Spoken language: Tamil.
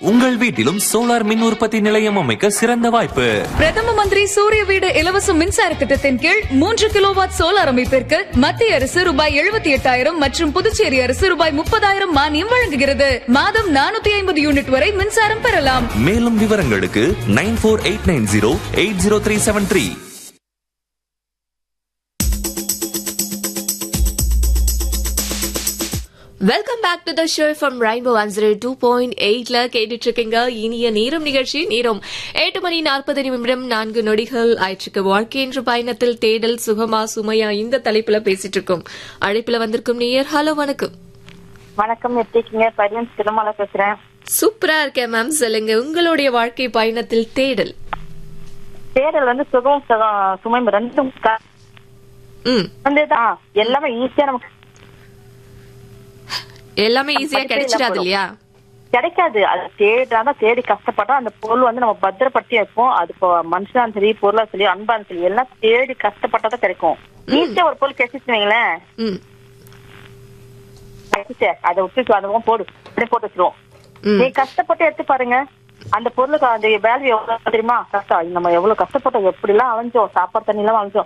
உங்கள் வீட்டிலும் சோலார் மின் உற்பத்தி நிலையம் அமைக்க சிறந்த வாய்ப்பு. பிரதம மந்திரி சூரிய வீடு இலவச மின்சார திட்டத்தின் கீழ் 3 கிலோவாட் சோலார் அமைப்பிற்கு மத்திய அரசு ரூபாய் 78,000 மற்றும் புதுச்சேரி அரசு ரூபாய் 30,000 மானியம் வழங்குகிறது. மாதம் 450 யூனிட் வரை மின்சாரம் பெறலாம். மேலும் விவரங்களுக்கு 9489080373. Welcome back to the show from rainbow 102.8ல கேட்டுட்டு இருக்கீங்க. இனிய நேரம் நிகழ்ச்சி. நேரம் 8:40 4 ஆயிற்றுக்கு. வாழ்க்கை என்ற பயணத்தில் தேடல் சுகமா சுமையா இந்த தலைப்புல பேசிட்டு இருக்கோம். அழைப்புல வந்திருக்கும் நேயர். ஹலோ, வணக்கம். வணக்கம், எப்படி இருக்கீங்க? பரியன்ஸ் திருமலை பேசுறேன். சூப்பரா இருக்கேன் மேம். சொல்லுங்க, உங்களுடைய வாழ்க்கை பயணத்தில் தேடல் வந்து சுகம் சுமை ரெண்டும் எல்லாமே ஈஸியா நமக்கு எல்லாமே ஈஸியா கிடைச்சிடாது இல்லையா? கிடைக்காது. அது தேடி கஷ்டப்பட்டா அந்த பொருள் வந்து நம்ம பத்திரப்படுத்தி வைப்போம். அது மனுஷனாலும் சரி, பொருளா சரி, அன்பாலும் சரி, எல்லாம் தேடி கஷ்டப்பட்டாதான் கிடைக்கும். ஈஸியா ஒரு பொருள் கிடைச்சிச்சுங்களேன், அதை விட்டு அதுவும் போடு அப்படியே போட்டு வச்சிருவோம். நீ கஷ்டப்பட்டு எடுத்து பாருங்க, அந்த பொருளுக்கு அந்த வேல்யூ எவ்வளவு தெரியுமா? கஷ்டம். நம்ம எவ்வளவு கஷ்டப்பட்டோம், எப்படி எல்லாம் அலைஞ்சோம், சாப்பாடு தண்ணி எல்லாம் அலைஞ்சோம்.